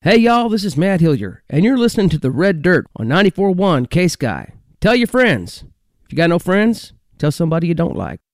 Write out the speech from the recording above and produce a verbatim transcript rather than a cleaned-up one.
Hey y'all, this is Matt Hillier, and you're listening to The Red Dirt on ninety-four point one K-Sky. Tell your friends. If you got no friends, tell somebody you don't like.